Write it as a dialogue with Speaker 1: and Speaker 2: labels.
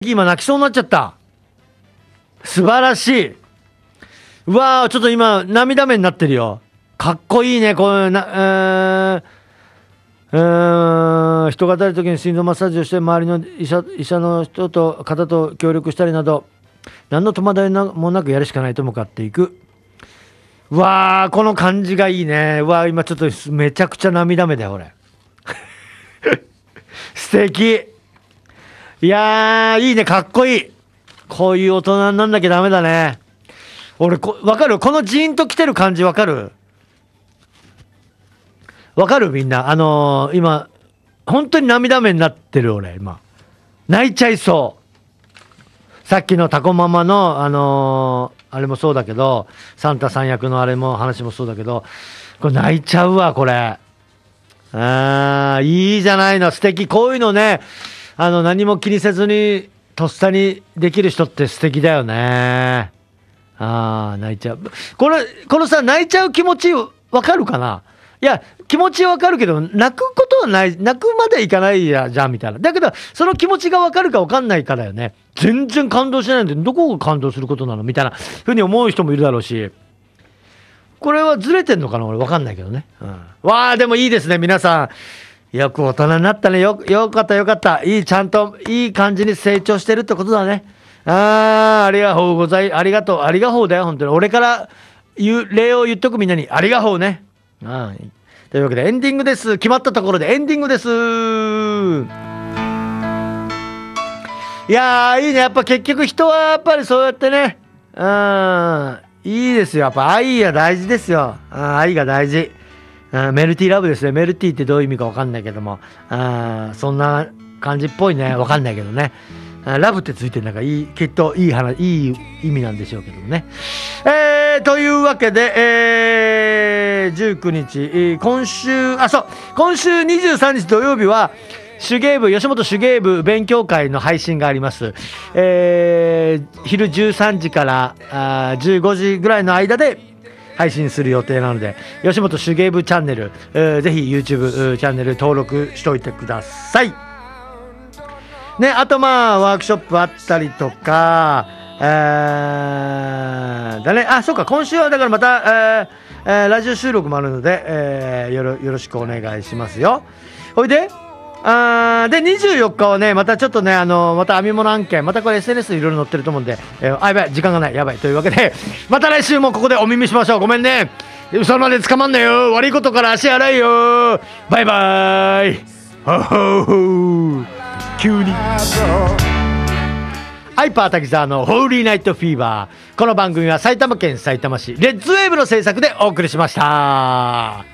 Speaker 1: 今泣きそうになっちゃった。素晴らしい。うわー、ちょっと今涙目になってるよ。かっこいいね。こういう人が当たる時に心臓マッサージをして周りの医者の人と方と協力したりなど何の戸惑いもなくやるしかないと向かっていく。うわー、この感じがいいね。うわー、今ちょっとめちゃくちゃ涙目だよ俺。素敵。いやー、いいね。かっこいい。こういう大人になんなきゃダメだね。俺わかる？このジーンと来てる感じわかる？わかる？みんな今本当に涙目になってる。俺今泣いちゃいそう。さっきのタコママのあれもそうだけど、サンタさん役のあれも話もそうだけど、これ泣いちゃうわこれ。いいじゃないの。素敵。こういうのね、何も気にせずにとっさにできる人って素敵だよね。泣いちゃう。このさ、泣いちゃう気持ちわかるかな？いや、気持ちわかるけど、泣くことはない、泣くまでいかないじゃんみたいな。だけど、その気持ちがわかるかわかんないからよね。全然感動しないんで、どこが感動することなのみたいなふうに思う人もいるだろうし、これはずれてんのかな？俺わかんないけどね。わー、でもいいですね、皆さん。よく大人になったね。よかったよかった。ちゃんといい感じに成長してるってことだね。ありがとう。ありがとうだよ、本当に。俺から礼を言っとくみんなに、ありがとうね。というわけでエンディングです。決まったところでエンディングです。いやー、いいね。やっぱ結局人はやっぱりそうやってね、いいですよ。やっぱ愛が大事ですよ。愛が大事。メルティーラブですね。メルティーってどういう意味か分かんないけども、そんな感じっぽいね。分かんないけどね。ラブってついてるのがきっといい意味なんでしょうけどもね。というわけで、19日、今週23日土曜日は吉本手芸部勉強会の配信があります。昼13時から15時ぐらいの間で配信する予定なので、吉本手芸部チャンネル、ぜひ YouTube チャンネル登録しておいてくださいね。あとワークショップあったりとか、そうか、今週はだからまた、ラジオ収録もあるので、よろしくお願いしますよ。ほいで24日はね、またちょっとね、また編み物案件、またこれ SNS いろいろ載ってると思うんで、やばい、時間がない、やばい。というわけで、また来週もここでお耳しましょう。ごめんね。それまで捕まんなよ。悪いことから足洗いよ。バイバイ。急に。ハイパー滝沢のホーリーナイトフィーバー。この番組は埼玉県さいたま市レッズウェーブの制作でお送りしました。